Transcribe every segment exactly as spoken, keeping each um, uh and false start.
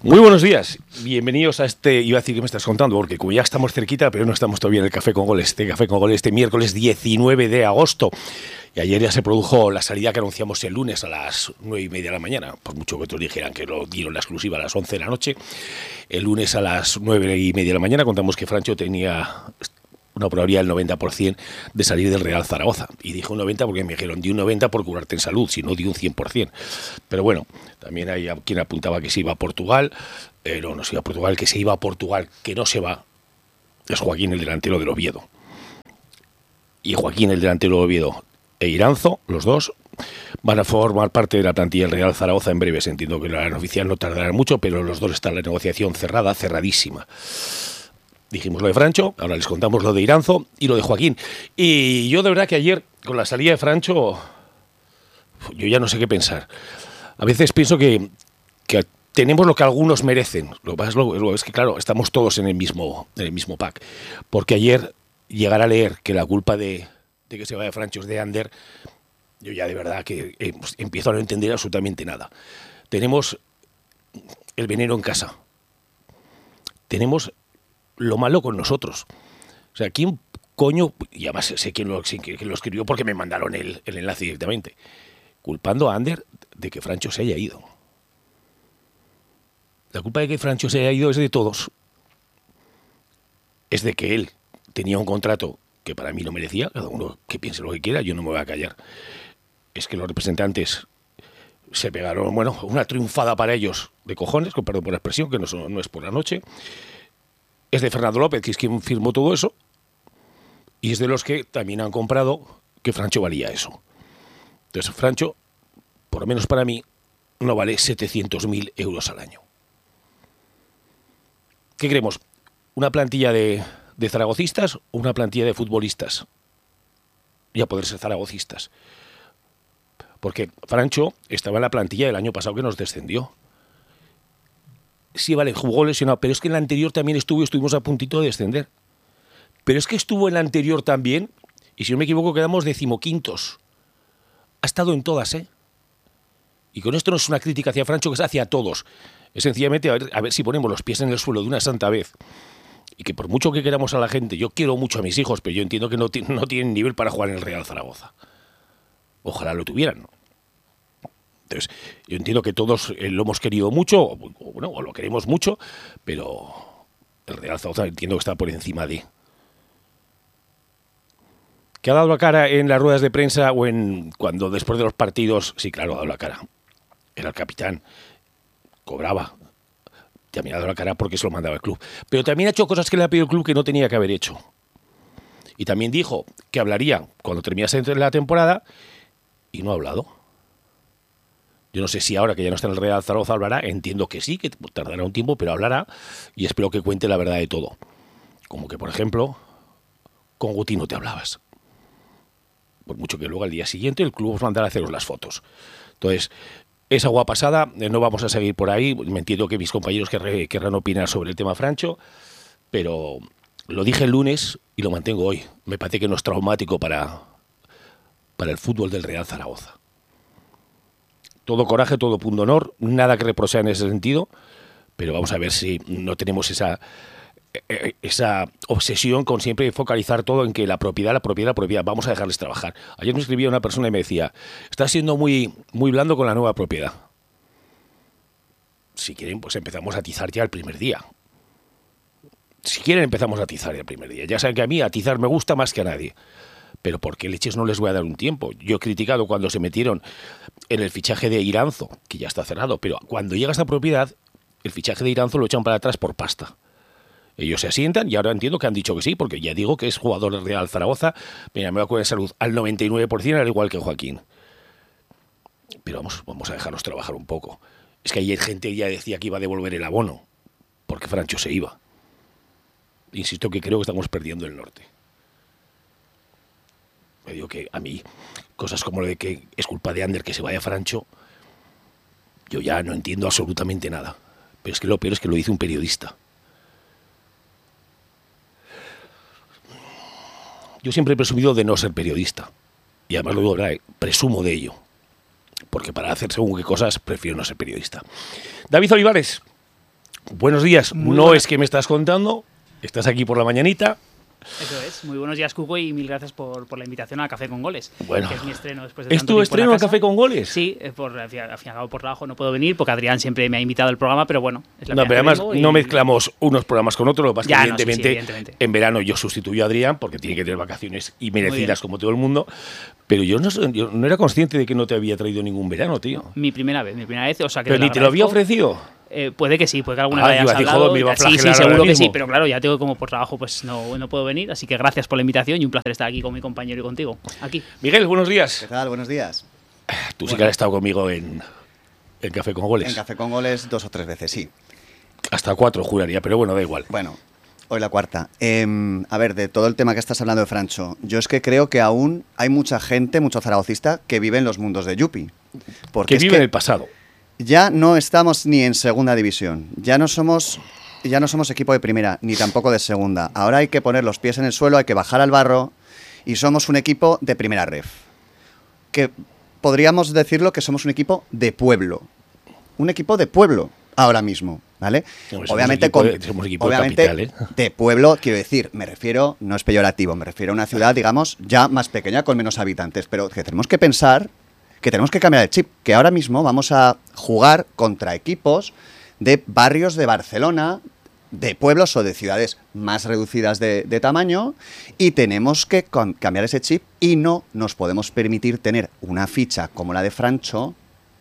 Muy buenos días, bienvenidos a este, iba a decir que me estás contando, porque como ya estamos cerquita, pero no estamos todavía en el Café con Gol, este Café con Gol este miércoles diecinueve de agosto, y ayer ya se produjo la salida que anunciamos el lunes a las nueve y media de la mañana, por mucho que otros dijeran que lo dieron la exclusiva a las once de la noche, el lunes a las nueve y media de la mañana contamos que Francho tenía una probabilidad del noventa por ciento de salir del Real Zaragoza. Y dije un noventa porque me dijeron, di un noventa por curarte en salud, si no di un cien por ciento. Pero bueno, también hay quien apuntaba que se iba a Portugal, eh, no, no se iba a Portugal, que se iba a Portugal, que no se va, es Joaquín, el delantero del Oviedo. Y Joaquín, el delantero del Oviedo, e Iranzo, los dos, van a formar parte de la plantilla del Real Zaragoza en breves. Entiendo que la oficial no tardará mucho, pero los dos están en la negociación cerrada, cerradísima. Dijimos lo de Francho, ahora les contamos lo de Iranzo y lo de Joaquín. Y yo de verdad que ayer, con la salida de Francho, yo ya no sé qué pensar. A veces pienso que, que tenemos lo que algunos merecen. Lo que pasa es, lo, es que, claro, estamos todos en el mismo, en el mismo pack. Porque ayer llegar a leer que la culpa de, de que se vaya Francho es de Ander, yo ya de verdad que eh, pues, empiezo a no entender absolutamente nada. Tenemos el veneno en casa. Tenemos lo malo con nosotros. O sea, ¿quién coño? Y además sé quién lo, quién lo escribió porque me mandaron el, el enlace directamente. Culpando a Ander de que Francho se haya ido. La culpa de que Francho se haya ido es de todos. Es de que él tenía un contrato que para mí no merecía. Cada uno que piense lo que quiera, yo no me voy a callar. Es que los representantes se pegaron, bueno, una triunfada para ellos de cojones, con perdón por la expresión, que no, son, no es por la noche. Es de Fernando López, que es quien firmó todo eso, y es de los que también han comprado que Francho valía eso. Entonces, Francho, por lo menos para mí, no vale setecientos mil euros al año. ¿Qué queremos? ¿Una plantilla de, de zaragocistas o una plantilla de futbolistas? Ya poder ser zaragocistas. Porque Francho estaba en la plantilla del año pasado que nos descendió. Sí, vale, jugó lesionado, pero es que en la anterior también estuvo y estuvimos a puntito de descender. Pero es que estuvo en la anterior también, y si no me equivoco quedamos decimoquintos. Ha estado en todas, ¿eh? Y con esto no es una crítica hacia Francho, que es hacia todos. Es sencillamente a ver, a ver si ponemos los pies en el suelo de una santa vez. Y que por mucho que queramos a la gente, yo quiero mucho a mis hijos, pero yo entiendo que no, no tienen nivel para jugar en el Real Zaragoza. Ojalá lo tuvieran, ¿no? Entonces, yo entiendo que todos eh, lo hemos querido mucho, o, o, bueno, o lo queremos mucho, pero el Real Zaragoza entiendo que está por encima de... ¿Que ha dado la cara en las ruedas de prensa o en cuando después de los partidos? Sí, claro, ha dado la cara. Era el capitán, cobraba. También ha dado la cara porque se lo mandaba el club. Pero también ha hecho cosas que le ha pedido el club que no tenía que haber hecho. Y también dijo que hablaría cuando terminase la temporada y no ha hablado. Yo no sé si ahora que ya no está en el Real Zaragoza hablará, entiendo que sí, que tardará un tiempo, pero hablará y espero que cuente la verdad de todo. Como que, por ejemplo, con Guti no te hablabas. Por mucho que luego al día siguiente el club os mandará a haceros las fotos. Entonces, esa agua pasada, eh, no vamos a seguir por ahí. Me entiendo que mis compañeros querrán, querrán opinar sobre el tema Francho, pero lo dije el lunes y lo mantengo hoy. Me parece que no es traumático para, para el fútbol del Real Zaragoza. Todo coraje, todo punto honor, nada que reprochar en ese sentido, pero vamos a ver si no tenemos esa, esa obsesión con siempre focalizar todo en que la propiedad, la propiedad, la propiedad, vamos a dejarles trabajar. Ayer me escribía una persona y me decía, estás siendo muy, muy blando con la nueva propiedad. Si quieren, pues empezamos a atizar ya el primer día. Si quieren, empezamos a atizar ya el primer día. Ya saben que a mí atizar me gusta más que a nadie. Pero ¿por qué leches no les voy a dar un tiempo? Yo he criticado cuando se metieron en el fichaje de Iranzo, que ya está cerrado, pero cuando llega esta propiedad, el fichaje de Iranzo lo echan para atrás por pasta. Ellos se asientan y ahora entiendo que han dicho que sí, porque ya digo que es jugador del Real Zaragoza, mira, me va a de salud al noventa y nueve por ciento, al igual que Joaquín. Pero vamos, vamos a dejarlos trabajar un poco. Es que ayer gente ya decía que iba a devolver el abono, porque Francho se iba. Insisto que creo que estamos perdiendo el norte. Me digo que a mí, cosas como lo de que es culpa de Ander que se vaya Francho, yo ya no entiendo absolutamente nada. Pero es que lo peor es que lo dice un periodista. Yo siempre he presumido de no ser periodista. Y además lo digo, ¿verdad? Presumo de ello. Porque para hacer según qué cosas prefiero no ser periodista. David Olivares, buenos días. Muy no buena. es que me estás contando, estás aquí por la mañanita. Eso es. Muy buenos días, Cuco, y mil gracias por, por la invitación al Café con Goles. Bueno. Que es mi estreno después de ¿Es tanto tu tiempo en la estreno al casa. Café con Goles? Sí, eh, por, al fin al fin y al cabo por trabajo no puedo venir porque Adrián siempre me ha invitado al programa, pero bueno, es la No, primera pero además que vengo y- no mezclamos unos programas con otros. Lo que pasa es que, Ya, no, sí, sí, evidentemente, evidentemente. en verano yo sustituyo a Adrián porque tiene que tener vacaciones y merecidas bien. como todo el mundo. Pero yo no, sé- yo no era consciente de que no te había traído ningún verano, tío. Mi primera vez, mi primera vez, o sea que Pero ni te lo había agradezco. ofrecido. Eh, puede que sí, puede que alguna Ah, vez iba hayas a decir, hablado. joder, me iba a sí, sí, flagelar ahora seguro que mismo. sí, pero claro, ya tengo como por trabajo, pues no, no puedo venir, así que gracias por la invitación y un placer estar aquí con mi compañero y contigo. Aquí. Miguel, buenos ¿Qué días. tal? Buenos días. Tú sí Bueno. que has estado conmigo en, en Café con Goles. En Café con Goles dos o tres veces, sí. Hasta cuatro, juraría, pero bueno, da igual. Bueno, hoy la cuarta. Em, a ver, de todo el tema que estás hablando de Francho, yo es que creo que aún hay mucha gente, mucho zaragocista, que vive en los mundos de Yupi. Porque Que es vive que en el pasado. ya no estamos ni en segunda división, ya no somos... Ya no somos equipo de primera, ni tampoco de segunda. Ahora hay que poner los pies en el suelo, hay que bajar al barro y somos un equipo de primera ref. Que podríamos decirlo que somos un equipo de pueblo. Un equipo de pueblo ahora mismo, ¿vale? Somos obviamente equipo con, de- somos equipo de obviamente capital, ¿eh? de pueblo, quiero decir, me refiero, no es peyorativo, me refiero a una ciudad, digamos, ya más pequeña, con menos habitantes, pero que tenemos que pensar que tenemos que cambiar el chip, que ahora mismo vamos a jugar contra equipos de barrios de Barcelona, de pueblos o de ciudades más reducidas de, de tamaño, y tenemos que con- cambiar ese chip y no nos podemos permitir tener una ficha como la de Francho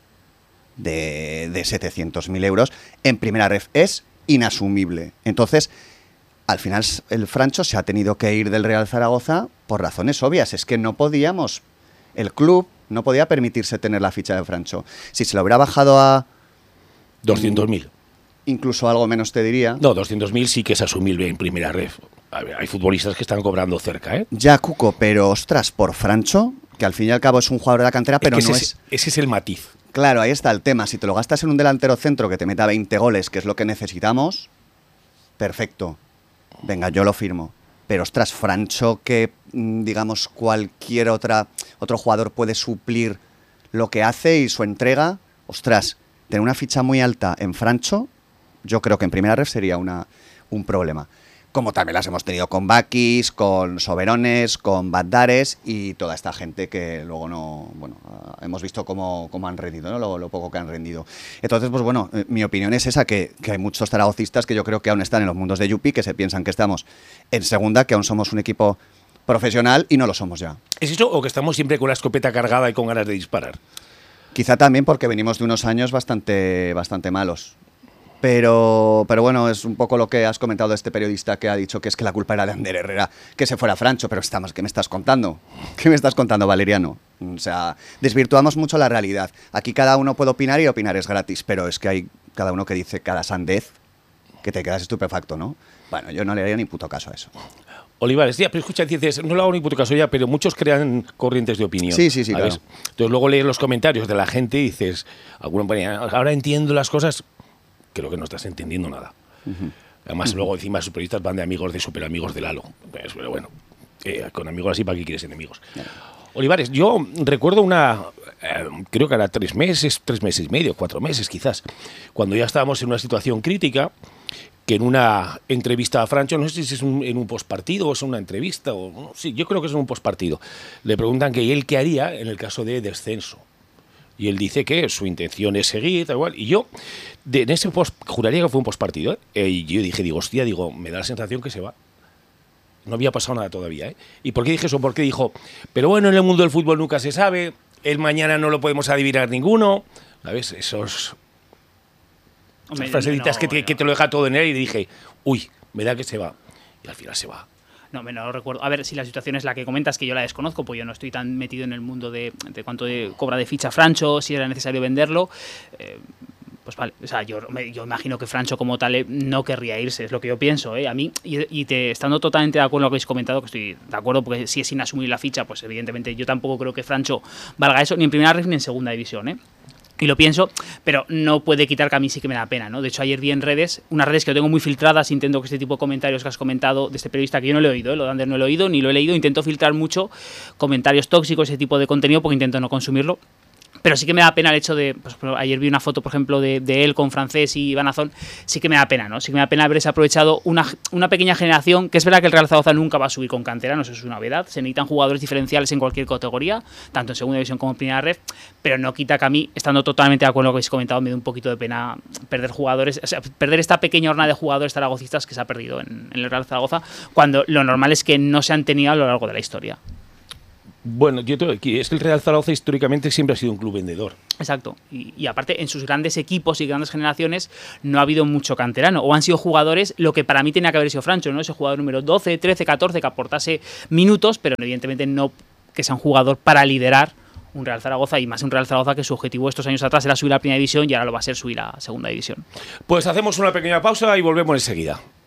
de, de setecientos mil euros en primera ref. Es inasumible. Entonces, al final el Francho se ha tenido que ir del Real Zaragoza por razones obvias. Es que no podíamos, el club no podía permitirse tener la ficha de Francho. Si se lo hubiera bajado a doscientos mil. incluso algo menos, te diría. No, doscientos mil sí que es asumible en primera ref. A ver, hay futbolistas que están cobrando cerca, ¿eh? Ya, Cuco, pero ostras, por Francho, que al fin y al cabo es un jugador de la cantera, pero es que no ese, es... ese es el matiz. Claro, ahí está el tema. Si te lo gastas en un delantero centro que te meta veinte goles, que es lo que necesitamos, perfecto. Venga, yo lo firmo. Pero ostras, Francho, que mm, digamos cualquier otra otro jugador puede suplir lo que hace y su entrega, ostras, tener una ficha muy alta en Francho, yo creo que en primera ref sería una, un problema. Como también las hemos tenido con Bakis, con Soberones, con Baddares y toda esta gente que luego no, bueno, ah, hemos visto cómo, cómo han rendido, ¿no? Lo, lo poco que han rendido. Entonces, pues bueno, eh, mi opinión es esa, que, que hay muchos zaragocistas que yo creo que aún están en los mundos de Yupi, que se piensan que estamos en segunda, que aún somos un equipo profesional y no lo somos ya. ¿Es eso o que estamos siempre con la escopeta cargada y con ganas de disparar? Quizá también porque venimos de unos años bastante, bastante malos. Pero, pero bueno, es un poco lo que has comentado de este periodista que ha dicho que es que la culpa era de Ander Herrera, que se fuera Francho, pero estamos, ¿qué me estás contando? ¿Qué me estás contando, Valeriano? O sea, desvirtuamos mucho la realidad. Aquí cada uno puede opinar y opinar es gratis, pero es que hay cada uno que dice cada sandez que te quedas estupefacto, ¿no? Bueno, yo no le haría ni puto caso a eso. Olivares, ya, pero escucha, dices, no lo hago ni puto caso ya, pero muchos crean corrientes de opinión. Sí, sí, sí, ¿sabes? claro. Entonces luego lees los comentarios de la gente y dices, alguno ponía, ahora entiendo las cosas, creo que no estás entendiendo nada. Uh-huh. Además, uh-huh. luego encima sus periodistas van de amigos de super amigos de Lalo. Pues, pero bueno, eh, con amigos así, ¿para qué quieres enemigos? Yeah. Olivares, yo recuerdo una, eh, creo que era tres meses, tres meses y medio, cuatro meses quizás, cuando ya estábamos en una situación crítica, que en una entrevista a Francho, no sé si es un, en un postpartido o es una entrevista, o no, sí, yo creo que es en un postpartido, le preguntan que él qué haría en el caso de descenso. Y él dice que su intención es seguir, tal cual. Y yo, de, en ese post, juraría que fue un postpartido, ¿eh? Y yo dije, digo, hostia, digo, me da la sensación que se va. No había pasado nada todavía, ¿eh? ¿Y por qué dije eso? Porque dijo, pero bueno, en el mundo del fútbol nunca se sabe, el mañana no lo podemos adivinar ninguno. ¿Sabes? Esos... Hombre, Esas frasecitas no, que, te, no. que te lo deja todo en él y dije, uy, me da que se va. Y al final se va. No, me no lo recuerdo. A ver, si la situación es la que comentas, que yo la desconozco, pues yo no estoy tan metido en el mundo de, de cuánto de, cobra de ficha Francho, si era necesario venderlo. Eh, pues vale, o sea, yo, me, yo imagino que Francho como tal eh, no querría irse, es lo que yo pienso, ¿eh? A mí, y, y te, estando totalmente de acuerdo con lo que habéis comentado, que estoy de acuerdo, porque si es inasumible la ficha, pues evidentemente yo tampoco creo que Francho valga eso, ni en primera ref ni en segunda división, ¿eh? Y lo pienso, pero no puede quitar que a mí sí que me da pena, ¿no? De hecho, ayer vi en redes, unas redes que yo tengo muy filtradas, intento que este tipo de comentarios que has comentado de este periodista, que yo no lo he oído, ¿eh? Lo de Ander no lo he oído, ni lo he leído, intento filtrar mucho comentarios tóxicos, ese tipo de contenido, porque intento no consumirlo. Pero sí que me da pena el hecho de, pues, ayer vi una foto, por ejemplo, de, de él con Francés y Van Azón, sí que me da pena, ¿no? Sí que me da pena haberse aprovechado una, una pequeña generación, que es verdad que el Real Zaragoza nunca va a subir con canteranos, eso es una novedad, se necesitan jugadores diferenciales en cualquier categoría, tanto en segunda división como en primera ref, pero no quita que a mí, estando totalmente de acuerdo con lo que habéis comentado, me da un poquito de pena perder jugadores, o sea, perder esta pequeña hornada de jugadores zaragocistas que se ha perdido en, en el Real Zaragoza, cuando lo normal es que no se han tenido a lo largo de la historia. Bueno, yo tengo aquí, es que el Real Zaragoza históricamente siempre ha sido un club vendedor. Exacto. Y, y aparte, en sus grandes equipos y grandes generaciones no ha habido mucho canterano. O han sido jugadores, lo que para mí tenía que haber sido Francho, ¿no? Ese jugador número doce, trece, catorce que aportase minutos, pero evidentemente no que sea un jugador para liderar un Real Zaragoza, y más un Real Zaragoza que su objetivo estos años atrás era subir a la primera división y ahora lo va a ser subir a segunda división. Pues hacemos una pequeña pausa y volvemos enseguida.